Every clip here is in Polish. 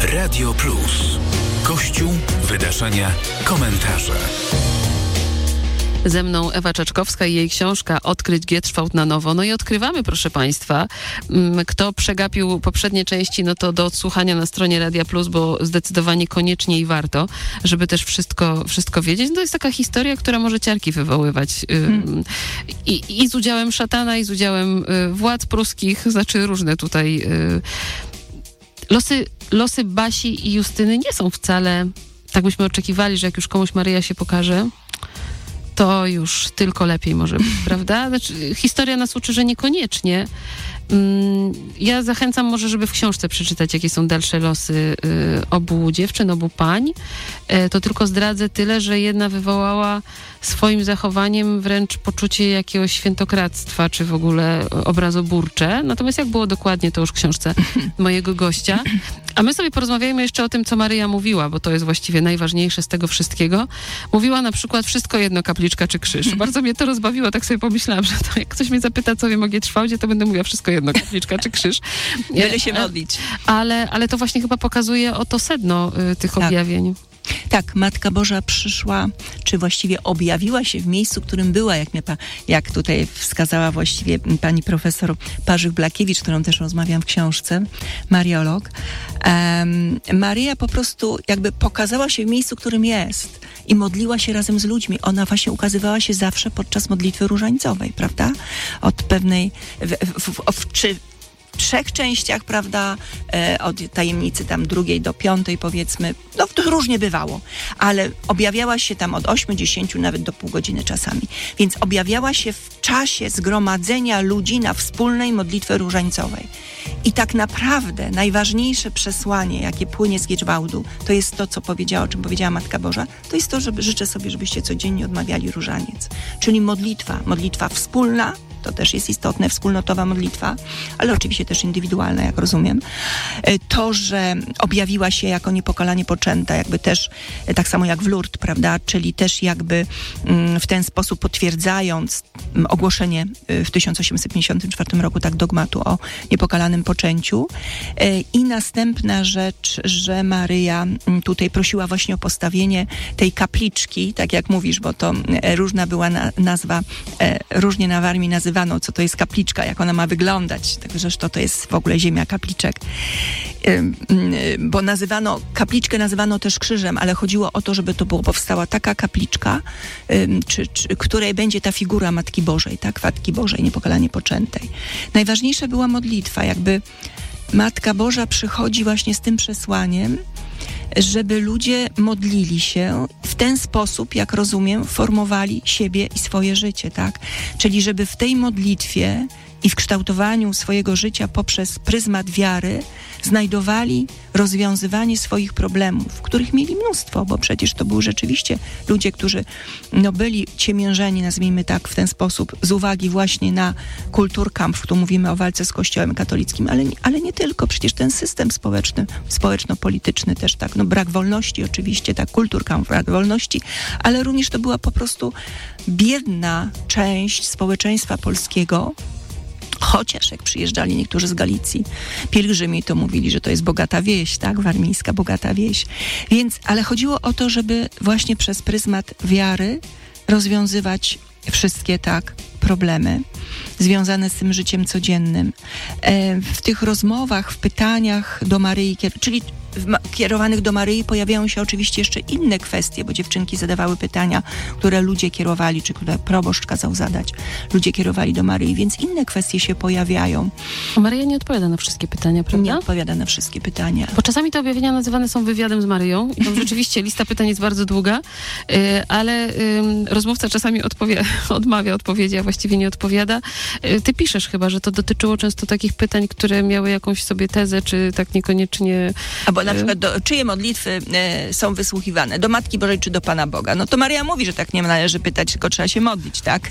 Radio Plus. Kościół, wydarzenia, komentarze. Ze mną Ewa Czaczkowska i jej książka Odkryć Gierszwałd na nowo. No i odkrywamy, proszę Państwa. Kto przegapił poprzednie części, no to do odsłuchania na stronie Radia Plus, bo zdecydowanie koniecznie i warto, żeby też wszystko wiedzieć. No to jest taka historia, która może ciarki wywoływać. I z udziałem szatana, i z udziałem władz pruskich, znaczy różne tutaj... Losy Basi i Justyny nie są wcale, tak byśmy oczekiwali, że jak już komuś Maryja się pokaże, to już tylko lepiej może być, prawda? Znaczy, historia nas uczy, że niekoniecznie. Ja zachęcam może, żeby w książce przeczytać, jakie są dalsze losy obu dziewczyn, obu pań. To tylko zdradzę tyle, że jedna wywołała swoim zachowaniem wręcz poczucie jakiegoś świętokradztwa, czy w ogóle obrazoburcze. Natomiast jak było dokładnie, to już w książce mojego gościa. A my sobie porozmawiajmy jeszcze o tym, co Maryja mówiła, bo to jest właściwie najważniejsze z tego wszystkiego. Mówiła na przykład wszystko jedno, kapliczka czy krzyż. Bardzo mnie to rozbawiło, tak sobie pomyślałam, że to jak ktoś mnie zapyta, co wiem o Gierszwałdzie, to będę mówiła wszystko jedno, kapliczka czy krzyż. Byle się modlić. Ale to właśnie chyba pokazuje oto sedno tych objawień. Tak, Matka Boża przyszła, czy właściwie objawiła się w miejscu, w którym była, jak tutaj wskazała właściwie pani profesor Parzyk-Blakiewicz, którą też rozmawiam w książce, mariolog. Maryja po prostu jakby pokazała się w miejscu, w którym jest i modliła się razem z ludźmi. Ona właśnie ukazywała się zawsze podczas modlitwy różańcowej, prawda? Od pewnej, czy w 3 częściach, prawda, od tajemnicy tam 2 do 5, powiedzmy, no to różnie bywało, ale objawiała się tam od 8, 10, nawet do pół godziny czasami. Więc objawiała się w czasie zgromadzenia ludzi na wspólnej modlitwie różańcowej. I tak naprawdę najważniejsze przesłanie, jakie płynie z Gierszwałdu, to jest to, o czym powiedziała Matka Boża, to jest to, że życzę sobie, żebyście codziennie odmawiali różaniec. Czyli modlitwa wspólna, to też jest istotne, wspólnotowa modlitwa, ale oczywiście też indywidualna, jak rozumiem. To, że objawiła się jako niepokalanie poczęta, jakby też, tak samo jak w Lourdes, prawda, czyli też jakby w ten sposób potwierdzając ogłoszenie w 1854 roku tak dogmatu o niepokalanym poczęciu. I następna rzecz, że Maryja tutaj prosiła właśnie o postawienie tej kapliczki, tak jak mówisz, bo to różna była nazwa, różnie na Warmii nazywano, co to jest kapliczka, jak ona ma wyglądać. Także to jest w ogóle ziemia kapliczek. Bo kapliczkę nazywano też krzyżem, ale chodziło o to, żeby powstała taka kapliczka, której będzie ta figura Matki Bożej, tak? Matki Bożej, niepokalanie poczętej. Najważniejsza była modlitwa, jakby Matka Boża przychodzi właśnie z tym przesłaniem, żeby ludzie modlili się w ten sposób, jak rozumiem, formowali siebie i swoje życie, tak? Czyli żeby w tej modlitwie i w kształtowaniu swojego życia poprzez pryzmat wiary znajdowali rozwiązywanie swoich problemów, których mieli mnóstwo, bo przecież to były rzeczywiście ludzie, którzy byli ciemiężeni, nazwijmy tak, w ten sposób, z uwagi właśnie na Kulturkampf, tu mówimy o walce z Kościołem katolickim, ale nie tylko, przecież ten system społeczno-polityczny też tak, brak wolności oczywiście, tak, Kulturkampf, brak wolności, ale również to była po prostu biedna część społeczeństwa polskiego. Chociaż jak przyjeżdżali niektórzy z Galicji, pielgrzymi, to mówili, że to jest bogata wieś, tak? Warmińska bogata wieś. Więc, ale chodziło o to, żeby właśnie przez pryzmat wiary rozwiązywać wszystkie, tak, problemy związane z tym życiem codziennym. W tych rozmowach, w pytaniach do Maryi, czyli kierowanych do Maryi, pojawiają się oczywiście jeszcze inne kwestie, bo dziewczynki zadawały pytania, które ludzie kierowali, czy które proboszcz kazał zadać. Ludzie kierowali do Maryi, więc inne kwestie się pojawiają. Maryja nie odpowiada na wszystkie pytania, prawda? Nie odpowiada na wszystkie pytania. Bo czasami te objawienia nazywane są wywiadem z Maryją i tam rzeczywiście lista pytań jest bardzo długa, ale rozmówca czasami odmawia odpowiedzi, a właściwie nie odpowiada. Ty piszesz chyba, że to dotyczyło często takich pytań, które miały jakąś sobie tezę, czy tak niekoniecznie... Albo na przykład czyje modlitwy są wysłuchiwane? Do Matki Bożej czy do Pana Boga? No to Maryja mówi, że tak nie należy pytać, tylko trzeba się modlić, tak?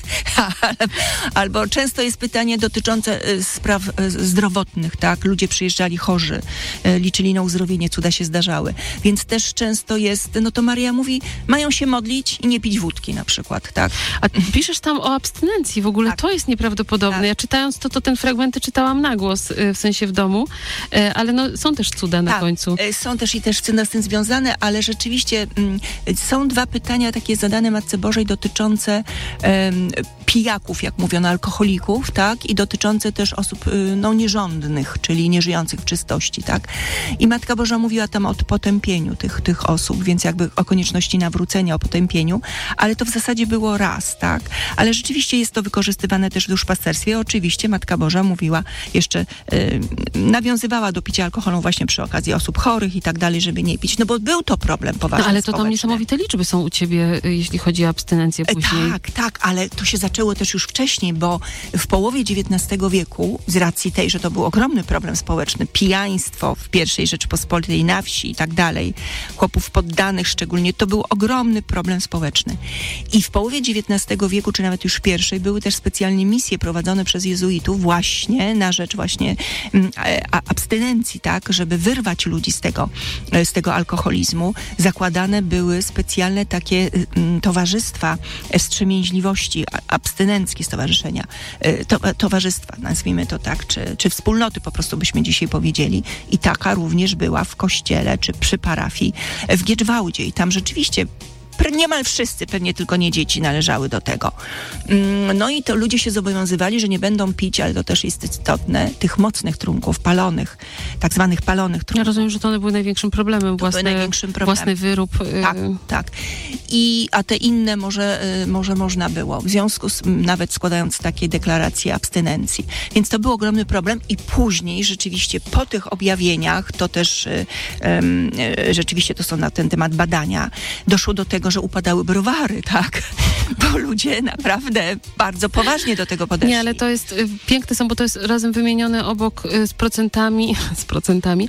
Albo często jest pytanie dotyczące spraw zdrowotnych, tak? Ludzie przyjeżdżali chorzy, liczyli na uzdrowienie, cuda się zdarzały. Więc też często jest, no to Maryja mówi, mają się modlić i nie pić wódki na przykład, tak? A piszesz tam o abstynencji, w ogóle tak. To jest nieprawdopodobne. Tak. Ja czytając to ten fragmenty czytałam na głos, w sensie w domu, ale no, są też cuda na końcu. Są też i też sceny z tym związane, ale rzeczywiście są dwa pytania takie zadane Matce Bożej dotyczące pijaków, jak mówiono, alkoholików, tak? I dotyczące też osób nierządnych, czyli nieżyjących w czystości, tak? I Matka Boża mówiła tam o potępieniu tych osób, więc jakby o konieczności nawrócenia, o potępieniu, ale to w zasadzie było raz, tak? Ale rzeczywiście jest to wykorzystywane też w duszpasterstwie. Oczywiście Matka Boża mówiła jeszcze, nawiązywała do picia alkoholu właśnie przy okazji osób chorych i tak dalej, żeby nie pić, no bo był to problem poważny ale to społeczny. tam niesamowite liczby są u ciebie, jeśli chodzi o abstynencję później. Tak, ale to się zaczęło też już wcześniej, bo w połowie XIX wieku, z racji tej, że to był ogromny problem społeczny, pijaństwo w pierwszej Rzeczypospolitej na wsi i tak dalej, chłopów poddanych szczególnie, to był ogromny problem społeczny. I w połowie XIX wieku, czy nawet już w pierwszej, były też specjalnie misje prowadzone przez jezuitów właśnie na rzecz właśnie abstynencji, tak, żeby wyrwać ludzi z tego alkoholizmu. Zakładane były specjalne takie towarzystwa wstrzemięźliwości, abstynenckie stowarzyszenia, towarzystwa, nazwijmy to tak, czy wspólnoty po prostu byśmy dzisiaj powiedzieli. I taka również była w kościele, czy przy parafii w Giedżwałdzie. I tam rzeczywiście niemal wszyscy, pewnie tylko nie dzieci, należały do tego. No i to ludzie się zobowiązywali, że nie będą pić, ale to też jest istotne, tych mocnych trunków, palonych, tak zwanych palonych trunków. Ja rozumiem, że to one były największym problemem, własny wyrób. Tak. A te inne może można było, w związku z nawet składając takie deklaracje abstynencji. Więc to był ogromny problem i później rzeczywiście po tych objawieniach, to też rzeczywiście to są na ten temat badania, doszło do tego, że upadały browary, tak? Bo ludzie naprawdę bardzo poważnie do tego podeszli. Nie, ale to jest piękne, bo to jest razem wymienione obok z procentami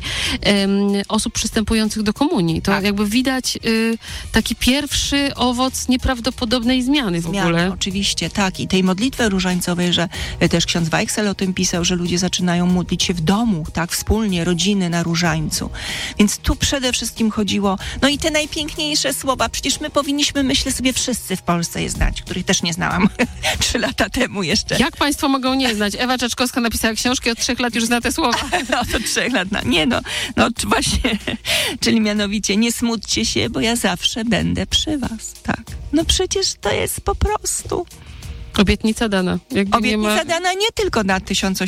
osób przystępujących do komunii. To jakby widać taki pierwszy owoc nieprawdopodobnej zmiany w ogóle. Oczywiście, tak. I tej modlitwy różańcowej, że też ksiądz Weichsel o tym pisał, że ludzie zaczynają modlić się w domu, tak? Wspólnie, rodziny na różańcu. Więc tu przede wszystkim chodziło, no i te najpiękniejsze słowa, przecież my powinniśmy, myślę sobie, wszyscy w Polsce je znać, których też nie znałam 3 lata temu jeszcze. Jak państwo mogą nie znać? Ewa Czaczkowska napisała książkę, od 3 lat już zna te słowa. No to 3 lat. No właśnie, czyli mianowicie nie smućcie się, bo ja zawsze będę przy was. Tak. No przecież to jest po prostu... Obietnica dana. Obietnica dana nie tylko na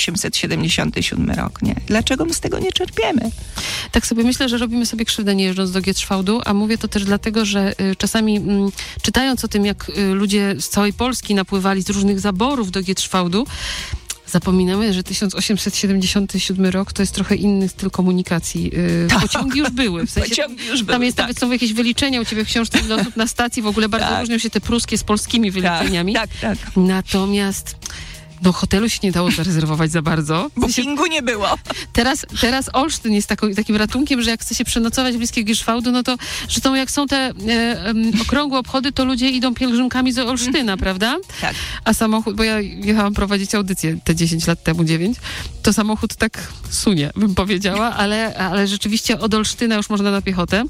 1877 rok, nie. Dlaczego my z tego nie czerpiemy? Tak sobie myślę, że robimy sobie krzywdę nie jeżdżąc do Giedżwałdu, a mówię to też dlatego, że czasami czytając o tym, jak ludzie z całej Polski napływali z różnych zaborów do Giedżwałdu, zapominamy, że 1877 rok to jest trochę inny styl komunikacji. Pociągi już były. W sensie, tam jest nawet są jakieś wyliczenia u ciebie w książce ile osób na stacji. W ogóle bardzo różnią się te pruskie z polskimi wyliczeniami. Tak. Natomiast hotelu się nie dało zarezerwować za bardzo. Bookingu nie było. Teraz Olsztyn jest takim ratunkiem, że jak chce się przenocować blisko Giedżwałdu, no to, że jak są te okrągłe obchody, to ludzie idą pielgrzymkami z Olsztyna, prawda? Tak. A samochód, bo ja jechałam prowadzić audycję te 10 lat temu, 9, to samochód tak sunie, bym powiedziała, ale rzeczywiście od Olsztyna już można na piechotę.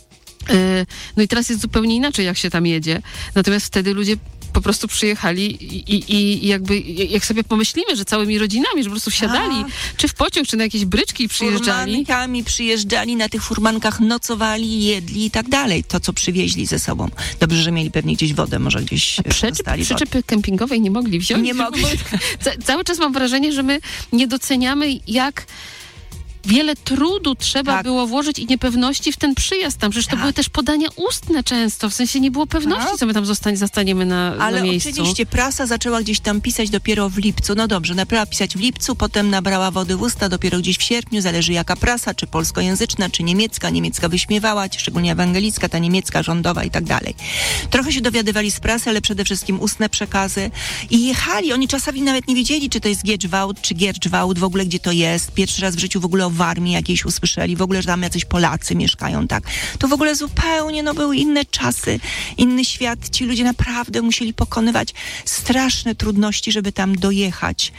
No i teraz jest zupełnie inaczej, jak się tam jedzie. Natomiast wtedy ludzie po prostu przyjechali i jakby, jak sobie pomyślimy, że całymi rodzinami, że po prostu wsiadali, czy w pociąg, czy na jakieś bryczki i przyjeżdżali. Furmankami przyjeżdżali, na tych furmankach nocowali, jedli i tak dalej. To, co przywieźli ze sobą. Dobrze, że mieli pewnie gdzieś wodę, może gdzieś dostali wodę. Przyczepy kempingowej nie mogli wziąć. Nie mogli. Cały czas mam wrażenie, że my nie doceniamy, jak wiele trudu trzeba było włożyć i niepewności w ten przyjazd tam. Przecież to były też podania ustne często. W sensie nie było pewności, co my tam zastaniemy na miejscu. Ale oczywiście prasa zaczęła gdzieś tam pisać dopiero w lipcu. No dobrze, nabrała pisać w lipcu, potem nabrała wody w usta dopiero gdzieś w sierpniu. Zależy jaka prasa, czy polskojęzyczna, czy niemiecka. Niemiecka wyśmiewała, szczególnie ewangelicka, ta niemiecka rządowa i tak dalej. Trochę się dowiadywali z prasy, ale przede wszystkim ustne przekazy. I jechali. Oni czasami nawet nie wiedzieli, czy to jest Giedżwałd, czy Gierczwałd, w ogóle gdzie to jest. Pierwszy raz w życiu w ogóle o Warmii jakiejś usłyszeli, w ogóle, że tam jacyś Polacy mieszkają, tak. To w ogóle zupełnie, były inne czasy, inny świat. Ci ludzie naprawdę musieli pokonywać straszne trudności, żeby tam dojechać.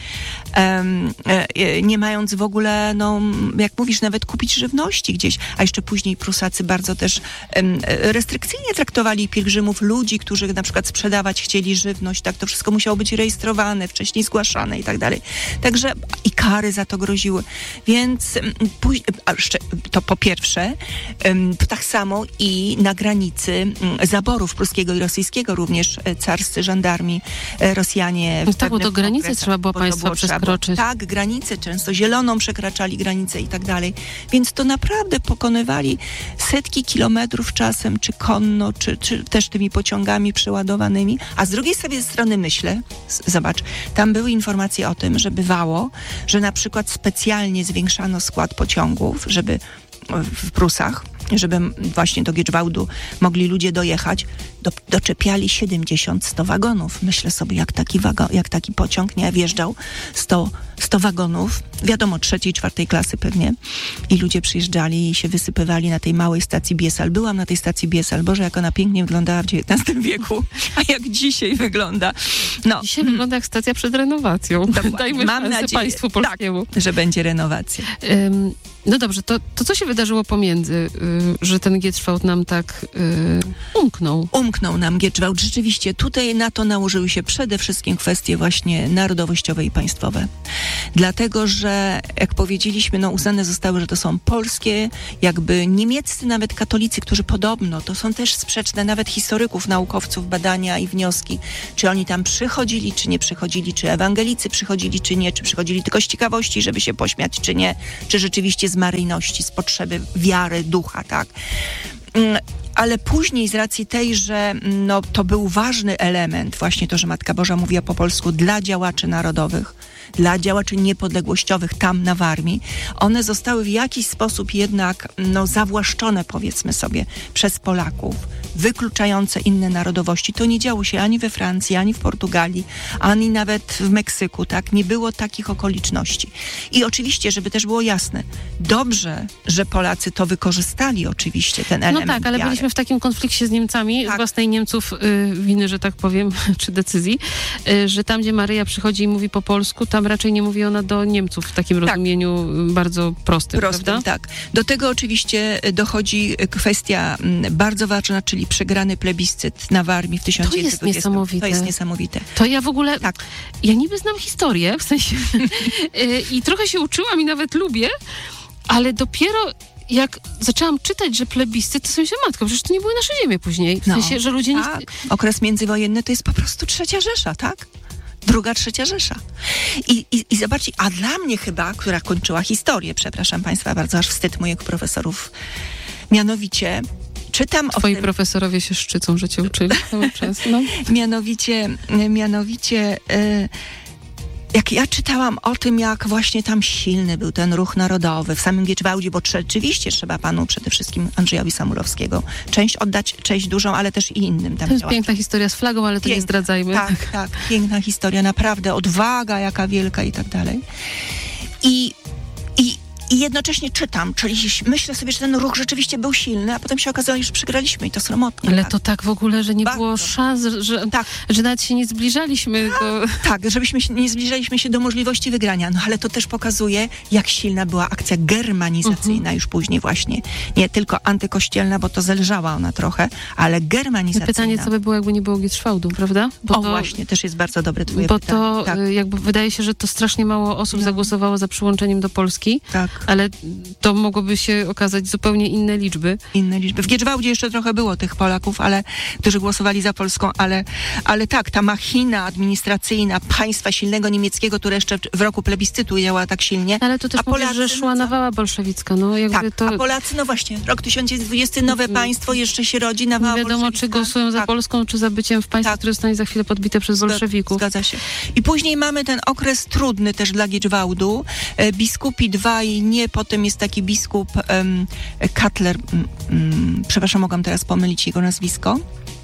Nie mając w ogóle, jak mówisz, nawet kupić żywności gdzieś. A jeszcze później Prusacy bardzo też restrykcyjnie traktowali pielgrzymów, ludzi, którzy na przykład sprzedawać chcieli żywność, tak. To wszystko musiało być rejestrowane, wcześniej zgłaszane i tak dalej. Także i kary za to groziły. Więc to po pierwsze, tak samo i na granicy zaborów pruskiego i rosyjskiego również carscy żandarmi, Rosjanie... No tak, bo do granicy trzeba było państwa przekroczyć. Tak, granice, często zieloną przekraczali granicę i tak dalej. Więc to naprawdę pokonywali setki kilometrów czasem, czy konno, czy też tymi pociągami przeładowanymi. A z drugiej sobie strony myślę, zobacz, tam były informacje o tym, że bywało, że na przykład specjalnie zwiększano skład pociągów, żeby w Prusach, żeby właśnie do Gieczwałdu mogli ludzie dojechać, doczepiali 70-100 wagonów. Myślę sobie, jak taki pociąg nie wjeżdżał 100 wagonów, wiadomo, 3., 4. klasy pewnie, i ludzie przyjeżdżali i się wysypywali na tej małej stacji Biesal. Byłam na tej stacji Biesal. Boże, jak ona pięknie wyglądała w XIX wieku, a jak dzisiaj wygląda. No. Dzisiaj wygląda jak stacja przed renowacją. Dajmy szansę państwu polskiemu. Tak, że będzie renowacja. No dobrze, to co się wydarzyło pomiędzy, że ten Gieczwałd nam tak umknął? Umknął nam Gieczwałd. Rzeczywiście tutaj na to nałożyły się przede wszystkim kwestie właśnie narodowościowe i państwowe. Dlatego, że jak powiedzieliśmy, uznane zostały, że to są polskie, jakby niemieccy nawet katolicy, którzy podobno, to są też sprzeczne nawet historyków, naukowców, badania i wnioski, czy oni tam przychodzili, czy nie przychodzili, czy ewangelicy przychodzili, czy nie, czy przychodzili tylko z ciekawości, żeby się pośmiać, czy nie, czy rzeczywiście z maryjności, z potrzeby wiary, ducha, tak. Ale później z racji tej, że to był ważny element, właśnie to, że Matka Boża mówiła po polsku dla działaczy narodowych, dla działaczy niepodległościowych tam na Warmii, one zostały w jakiś sposób jednak zawłaszczone, powiedzmy sobie, przez Polaków, wykluczające inne narodowości. To nie działo się ani we Francji, ani w Portugalii, ani nawet w Meksyku, tak? Nie było takich okoliczności. I oczywiście, żeby też było jasne, dobrze, że Polacy to wykorzystali oczywiście, ten element. No tak, ale wiary. byliśmy w takim konflikcie z Niemcami, tak. Własnej Niemców winy, że tak powiem, czy decyzji, że tam, gdzie Maryja przychodzi i mówi po polsku, tam raczej nie mówi ona do Niemców w takim rozumieniu bardzo prostym, prawda? Tak. Do tego oczywiście dochodzi kwestia bardzo ważna, czyli przegrany plebiscyt na Warmii w 1920. To jest niesamowite. To jest niesamowite. To ja w ogóle, tak. Ja niby znam historię, w sensie i trochę się uczyłam i nawet lubię, ale dopiero jak zaczęłam czytać, że plebiscyt, to sobie myślałam, matko, przecież to nie były nasze ziemie później. W sensie, że ludzie tak. Okres międzywojenny to jest po prostu III Rzesza, tak? Druga, III Rzesza. I zobaczcie, a dla mnie chyba, która kończyła historię, przepraszam Państwa bardzo, aż wstyd moich profesorów, mianowicie czytam Twoi profesorowie się szczycą, że cię uczyli cały czas. No. Mianowicie jak ja czytałam o tym, jak właśnie tam silny był ten ruch narodowy w samym Gieczwałdzie, bo rzeczywiście trzeba panu przede wszystkim Andrzejowi Samulowskiego oddać cześć dużą, ale też i innym tam To jest działaczom. piękna historia z flagą, ale to nie zdradzajmy. Tak, piękna historia, naprawdę, odwaga jaka wielka i tak dalej. I jednocześnie czytam, czyli myślę sobie, że ten ruch rzeczywiście był silny, a potem się okazało, że przegraliśmy i to sromotnie. Ale to tak w ogóle, że nie było szans, że nawet się nie zbliżaliśmy do... Tak, nie zbliżaliśmy się do możliwości wygrania, ale to też pokazuje, jak silna była akcja germanizacyjna już później właśnie. Nie tylko antykościelna, bo to zelżała ona trochę, ale germanizacyjna. Pytanie, co by było, jakby nie było Gieczwałdu, prawda? Właśnie, też jest bardzo dobre twoje pytanie. Bo to jakby wydaje się, że to strasznie mało osób zagłosowało za przyłączeniem do Polski. Tak. Ale to mogłoby się okazać zupełnie inne liczby. W Gieczwałdzie jeszcze trochę było tych Polaków, którzy głosowali za Polską, ale tak, ta machina administracyjna państwa silnego niemieckiego, które jeszcze w roku plebiscytu działała tak silnie. Ale to też mówisz, że szła nawała bolszewicka. A Polacy, właśnie, rok 1920, nowe państwo, jeszcze się rodzi, nawała bolszewicka. Nie wiadomo, czy głosują za Polską, czy za byciem w państwie, które zostanie za chwilę podbite przez bolszewików. Zgadza się. I później mamy ten okres trudny też dla Gieczwałdu. Biskupi dwaj, potem jest taki biskup Cutler, przepraszam, mogłam teraz pomylić jego nazwisko,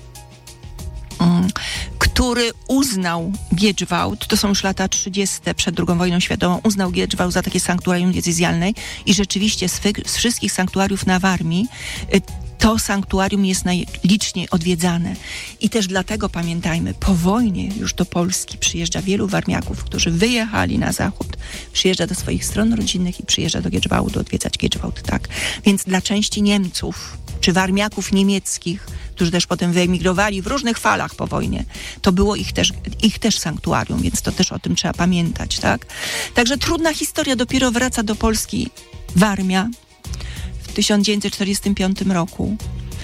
który uznał Gieczwałd, to są już lata 30. przed II wojną światową, uznał Gieczwałd za takie sanktuarium diecezjalne i rzeczywiście z wszystkich sanktuariów na Warmii to sanktuarium jest najliczniej odwiedzane. I też dlatego pamiętajmy, po wojnie już do Polski przyjeżdża wielu warmiaków, którzy wyjechali na zachód, przyjeżdża do swoich stron rodzinnych i przyjeżdża do Gieczwałdu odwiedzać Gieczwałd, tak. Więc dla części Niemców, czy warmiaków niemieckich, którzy też potem wyemigrowali w różnych falach po wojnie, to było ich też sanktuarium, więc to też o tym trzeba pamiętać, tak. Także trudna historia dopiero wraca do Polski Warmia w 1945 roku.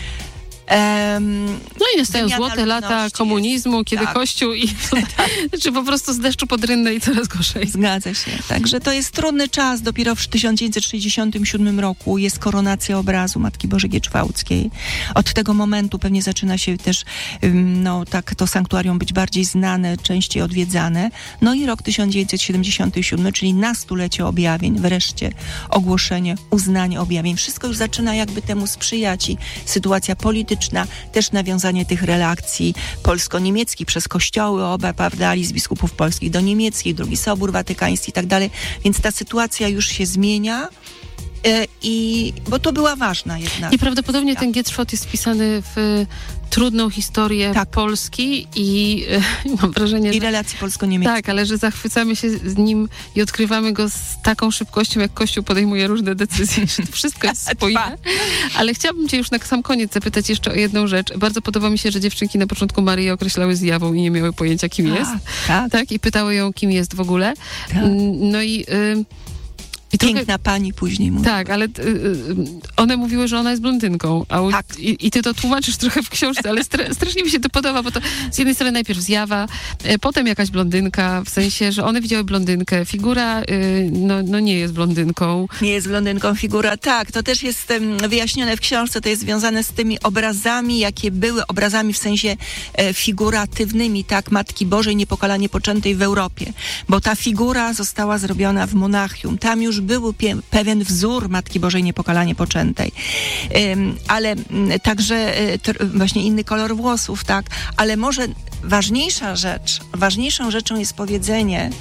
No i nastają złote lata komunizmu, kiedy Kościół i czy po prostu z deszczu pod rynnę i coraz gorzej. Zgadza się. Także to jest trudny czas. Dopiero w 1967 roku jest koronacja obrazu Matki Bożej Gieczwałckiej. Od tego momentu pewnie zaczyna się też to sanktuarium być bardziej znane, częściej odwiedzane. No i rok 1977, czyli na 100-lecie objawień, wreszcie ogłoszenie, uznanie objawień. Wszystko już zaczyna jakby temu sprzyjać i sytuacja polityczna, też nawiązanie tych relacji polsko-niemieckich przez kościoły oba, prawda, list biskupów polskich do niemieckich, drugi Sobór Watykański i tak dalej. Więc ta sytuacja już się zmienia. Bo to była ważna jednak. Nieprawdopodobnie ten Gieczwałt jest wpisany w trudną historię Polski i mam wrażenie, i relacji polsko-niemieckich. Tak, ale że zachwycamy się z nim i odkrywamy go z taką szybkością, jak Kościół podejmuje różne decyzje, że to wszystko jest spójne. Ale chciałabym cię już na sam koniec zapytać jeszcze o jedną rzecz. Bardzo podoba mi się, że dziewczynki na początku Maryję określały zjawą i nie miały pojęcia, kim jest. Tak, i pytały ją, kim jest w ogóle. Tak. No i piękna pani później mówi. Tak, ale one mówiły, że ona jest blondynką. I ty to tłumaczysz trochę w książce, ale strasznie mi się to podoba, bo to z jednej strony najpierw zjawa, potem jakaś blondynka, w sensie, że one widziały blondynkę. Figura nie jest blondynką. Nie jest blondynką figura, tak. To też jest wyjaśnione w książce, to jest związane z tymi obrazami, jakie były obrazami w sensie figuratywnymi, tak, Matki Bożej Niepokalanie Poczętej w Europie. Bo ta figura została zrobiona w Monachium. Tam już był pewien wzór Matki Bożej Niepokalanie Poczętej. Ale także właśnie inny kolor włosów, tak? Ale może ważniejszą rzeczą jest powiedzenie,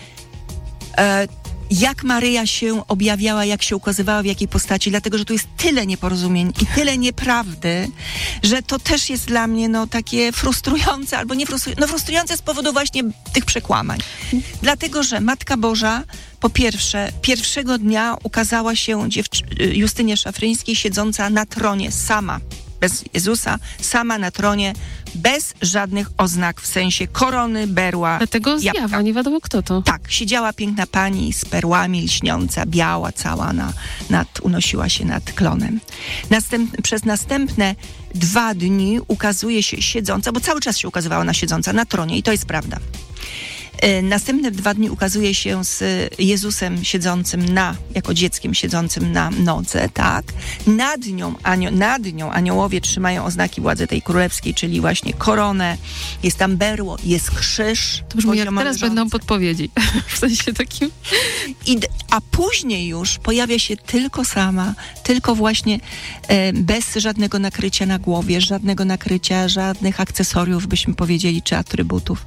jak Maryja się objawiała, jak się ukazywała, w jakiej postaci, dlatego, że tu jest tyle nieporozumień i tyle nieprawdy, że to też jest dla mnie takie frustrujące, albo nie frustrujące, frustrujące z powodu właśnie tych przekłamań. Dlatego, że Matka Boża po pierwsze, pierwszego dnia ukazała się Justynie Szafryńskiej siedząca na tronie sama, bez Jezusa, sama na tronie, bez żadnych oznak, w sensie korony, berła, dlatego zjawa, nie wiadomo kto to. Tak, siedziała piękna pani z perłami, lśniąca, biała cała, unosiła się nad klonem. Przez następne 2 dni ukazuje się siedząca, bo cały czas się ukazywała ona siedząca na tronie i to jest prawda. Następne 2 dni ukazuje się z Jezusem siedzącym jako dzieckiem siedzącym na nodze, tak? Nad nią aniołowie trzymają oznaki władzy tej królewskiej, czyli właśnie koronę, jest tam berło, jest krzyż. To brzmi jak teraz będą podpowiedzi, w sensie takim. A później już pojawia się tylko sama, tylko właśnie bez żadnego nakrycia na głowie, żadnego nakrycia, żadnych akcesoriów, byśmy powiedzieli, czy atrybutów.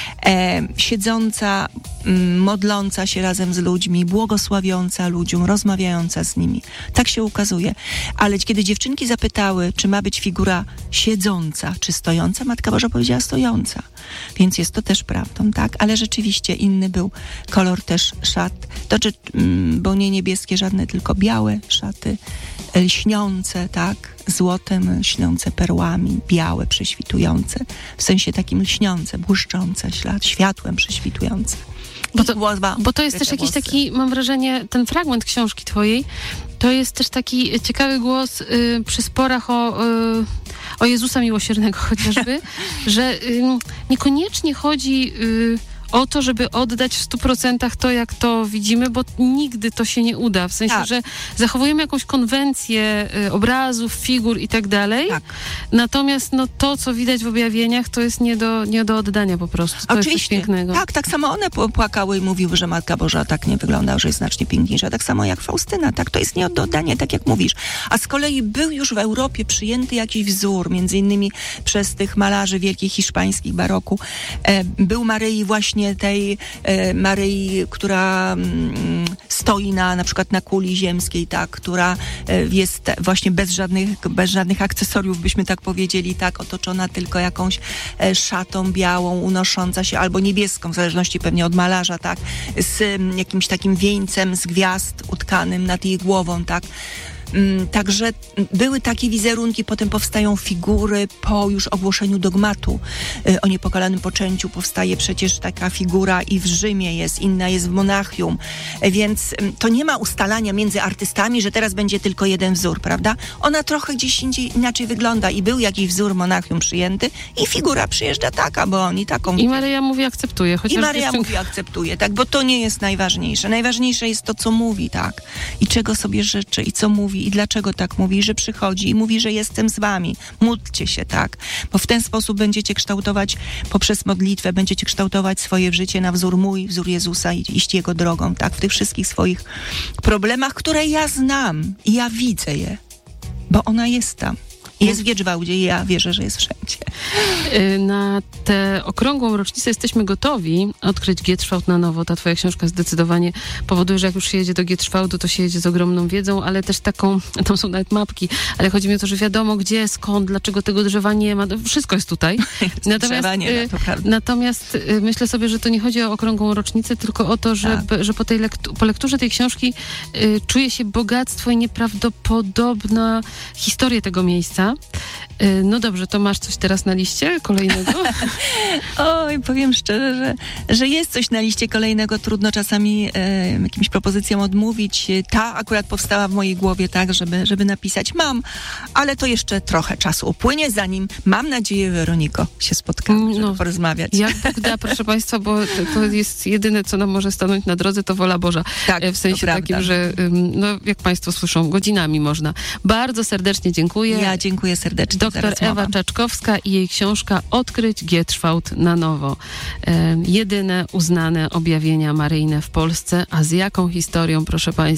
Siedząca, modląca się razem z ludźmi, błogosławiąca ludziom, rozmawiająca z nimi. Tak się ukazuje. Ale kiedy dziewczynki zapytały, czy ma być figura siedząca, czy stojąca, Matka Boża powiedziała stojąca. Więc jest to też prawdą, tak? Ale rzeczywiście inny był kolor też szat. Bo nie niebieskie żadne, tylko białe szaty, lśniące, tak? Złotem, lśniące perłami, białe, prześwitujące. W sensie takim lśniące, błyszczące, światłem prześwitujące. Bo to jest też jakiś taki, mam wrażenie, ten fragment książki twojej, to jest też taki ciekawy głos przy sporach o Jezusa Miłosiernego chociażby, że niekoniecznie chodzi o to, żeby oddać w 100% to, jak to widzimy, bo nigdy to się nie uda. W sensie, że zachowujemy jakąś konwencję obrazów, figur i tak dalej. Natomiast to, co widać w objawieniach, to jest nie do oddania po prostu. To oczywiście. Jest coś pięknego. Tak samo one płakały i mówiły, że Matka Boża tak nie wygląda, że jest znacznie piękniejsza. Tak samo jak Faustyna. Tak, to jest nie do oddania, tak jak mówisz. A z kolei był już w Europie przyjęty jakiś wzór, między innymi przez tych malarzy wielkich hiszpańskich baroku. Był Maryi właśnie tej Maryi, która stoi na przykład na kuli ziemskiej, tak, która jest właśnie bez żadnych akcesoriów, byśmy tak powiedzieli, tak, otoczona tylko jakąś szatą białą, unosząca się, albo niebieską, w zależności pewnie od malarza, tak, z jakimś takim wieńcem z gwiazd utkanym nad jej głową, tak. Także były takie wizerunki, potem powstają figury po już ogłoszeniu dogmatu o niepokalanym poczęciu. Powstaje przecież taka figura i w Rzymie jest, inna jest w Monachium. Więc to nie ma ustalania między artystami, że teraz będzie tylko jeden wzór, prawda? Ona trochę gdzieś indziej inaczej wygląda i był jakiś wzór Monachium przyjęty i figura przyjeżdża taka, bo oni taką... I Maryja mówi akceptuje. I Maryja mówi akceptuje, tak, bo to nie jest najważniejsze. Najważniejsze jest to, co mówi, tak. I czego sobie życzy, i co mówi, i dlaczego tak mówi, i że przychodzi, i mówi, że jestem z wami. Módlcie się, tak. Bo w ten sposób będziecie kształtować, poprzez modlitwę, będziecie kształtować swoje życie na wzór mój, wzór Jezusa i iść Jego drogą, tak. W tych wszystkich swoich problemach, które ja znam i ja widzę je, bo ona jest tam. Jest w Giedrzwałdzie i ja wierzę, że jest wszędzie. Na tę okrągłą rocznicę jesteśmy gotowi odkryć Giedrzwałd na nowo. Ta twoja książka zdecydowanie powoduje, że jak już się jedzie do Giedrzwałdu, to się jedzie z ogromną wiedzą, ale też taką, tam są nawet mapki, ale chodzi mi o to, że wiadomo gdzie, skąd, dlaczego tego drzewa nie ma. Wszystko jest tutaj. Natomiast myślę sobie, że to nie chodzi o okrągłą rocznicę, tylko o to, że po lekturze tej książki czuje się bogactwo i nieprawdopodobna historia tego miejsca. No dobrze, to masz coś teraz na liście kolejnego? Oj, powiem szczerze, że jest coś na liście kolejnego. Trudno czasami jakimś propozycjom odmówić. Ta akurat powstała w mojej głowie, tak, żeby napisać. Mam, ale to jeszcze trochę czasu upłynie, zanim, mam nadzieję, Weroniko, się spotkamy, żeby porozmawiać. Jak Bóg da, proszę Państwa, bo to jest jedyne, co nam może stanąć na drodze, to wola Boża. Tak, w sensie takim, że no, jak Państwo słyszą, godzinami można. Bardzo serdecznie dziękuję. Ja dziękuję serdecznie. Doktor Ewa Czaczkowska i jej książka Odkryć Giedrzwałd na nowo. Jedyne uznane objawienia maryjne w Polsce. A z jaką historią, proszę Państwa?